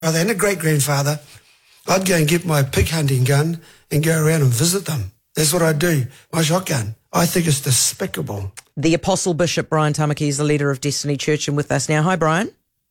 and a great-grandfather, I'd go and get my pig hunting gun and go around and visit them. That's what I'd do, my shotgun. I think it's despicable. The Apostle Bishop Brian Tamaki is the leader of Destiny Church and with us now. Hi, Brian.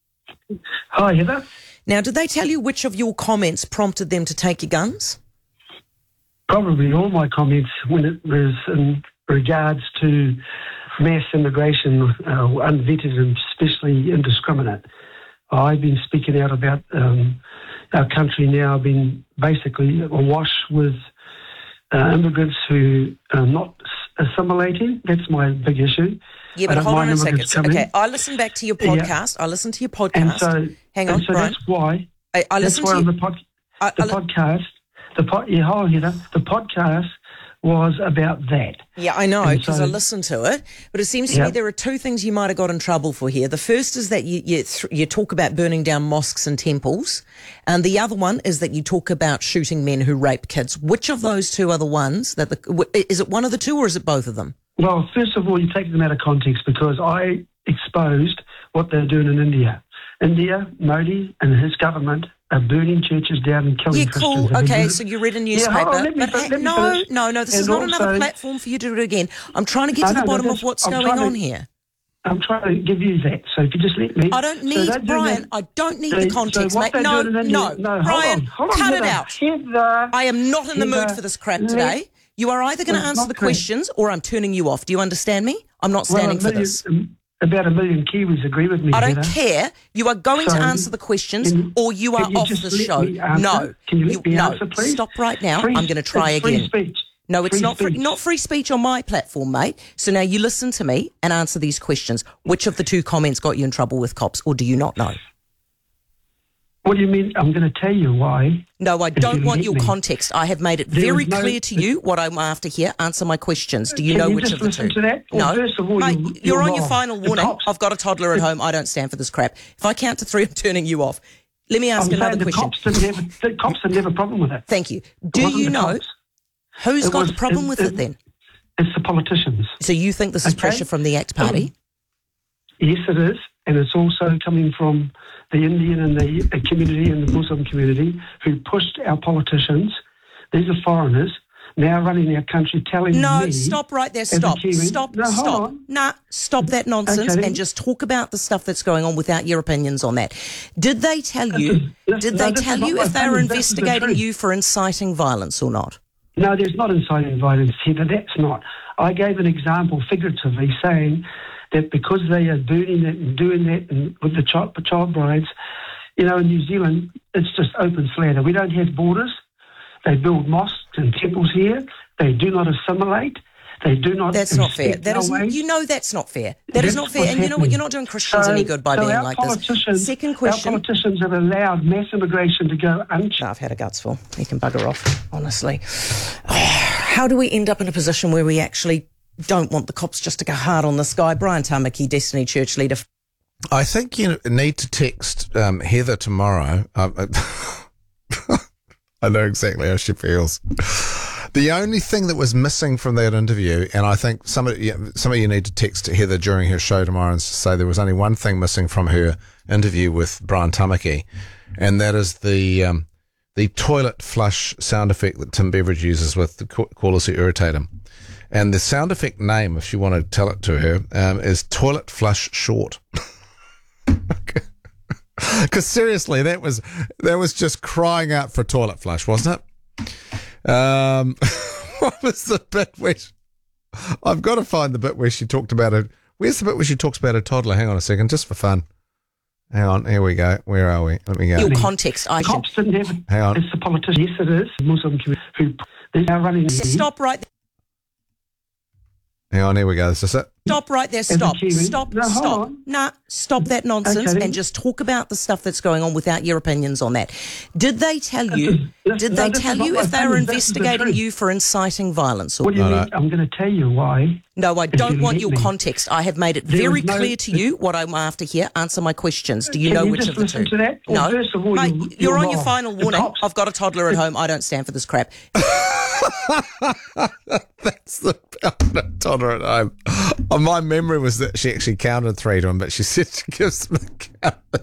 Hi, Heather. Now, did they tell you which of your comments prompted them to take your guns? Probably all my comments when it was in regards to mass immigration, unvetted and especially indiscriminate. I've been speaking out about our country now being basically awash with immigrants who are not assimilating. That's my big issue. Yeah, but hold on a second. Okay, I listened back to your podcast. Yeah. I listened to your podcast. And so, hang on, so Brian. that's why. I listened to the podcast. The podcast was about that. Yeah, I know, because I listened to it. But it seems to me there are two things you might have got in trouble for here. The first is that you talk about burning down mosques and temples. And the other one is that you talk about shooting men who rape kids. Which of those two are the ones that is it one of the two or is it both of them? Well, first of all, you take them out of context because I exposed what they're doing in India. India, Modi and his government are burning churches down and killing Christians. Cool. Okay, so you read a newspaper. No, this is not also, another platform for you to do it again. I'm trying to get to the bottom of what's going on here. I'm trying to give you that, so if you just let me. I don't need, Brian, I don't need the context, mate. No, Brian, hold on, cut Heather, it out. Heather, I am not in the mood for this crap today. You are either going to answer the questions or I'm turning you off. Do you understand me? I'm not standing for this. About 1 million Kiwis agree with me. I don't care. You are going to answer the questions or you are off the show. No. Can you let me answer, please? Stop right now. I'm going to try again. Free speech. No, it's not free speech on my platform, mate. So now you listen to me and answer these questions. Which of the two comments got you in trouble with cops or do you not know? What do you mean? I'm going to tell you why. No, I don't want your context. I have made it very clear to you what I'm after here. Answer my questions. Do you know which of the two? To that? No. First of all, mate, you're on your final warning. I've got a toddler at home. I don't stand for this crap. If I count to 3, I'm turning you off. Let me ask another question. The cops didn't have a problem with it. Thank you. Do you know who's got the problem with it then? It's the politicians. So you think this is pressure from the ACT Party? Yes, it is. And it's also coming from the Indian and the community and the Muslim community who pushed our politicians. These are foreigners now running our country telling me... No, stop right there. Stop. Stop. Stop that nonsense and just talk about the stuff that's going on without your opinions on that. Did they tell you, if they were investigating you for inciting violence or not? No, there's not inciting violence here. That's not. I gave an example figuratively saying that because they are burning it and doing that and with the child brides, in New Zealand, it's just open slander. We don't have borders. They build mosques and temples here. They do not assimilate. They do not. That's not fair. That's not fair. That is not fair. And you know what? You're not doing Christians any good by being like this. Second question. Our politicians have allowed mass immigration to go unchecked. I've had a gutsful. You can bugger off, honestly. How do we end up in a position where we actually don't want the cops just to go hard on this guy? Brian Tamaki, Destiny Church leader. I think you need to text Heather tomorrow. I know exactly how she feels. The only thing that was missing from that interview, and I think some of you need to text Heather during her show tomorrow and say there was only one thing missing from her interview with Brian Tamaki, and that is the toilet flush sound effect that Tim Beveridge uses with the callers who irritate him. And the sound effect name, if you want to tell it to her, is Toilet Flush Short. Because seriously, that was just crying out for toilet flush, wasn't it? What was the bit where I've got to find the bit where she talked about it. Where's the bit where she talks about her toddler? Hang on a second, just for fun. Hang on, here we go. Where are we? Let me go. Your context. Cops didn't have it. Hang on. It's the politicians. Yes, it is. Muslim community who they're now running. Stop right there. Hang on, here we go. This is it. Stop right there. Stop that nonsense and just talk about the stuff that's going on without your opinions on that. Did they tell you if they were investigating you for inciting violence? What do you mean? I'm going to tell you why. No, I don't want your context. I have made it very clear to you what I'm after here. Answer my questions. Do you know which of the two? No. First of all, mate, you're on your final warning. I've got a toddler at home. I don't stand for this crap. That's the toddler at home. My memory was that she actually counted 3 to him, but she said she gives him the count.